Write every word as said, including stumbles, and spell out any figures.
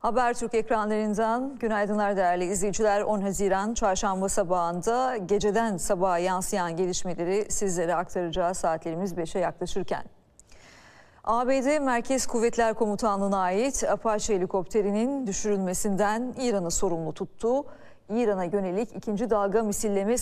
Habertürk ekranlarından günaydınlar değerli izleyiciler. on Haziran Çarşamba sabahında geceden sabaha yansıyan gelişmeleri sizlere aktaracağız saatlerimiz beşe yaklaşırken. A B D Merkez Kuvvetler Komutanlığı'na ait Apache helikopterinin düşürülmesinden İran'ı sorumlu tuttu. İran'a yönelik ikinci dalga misilleme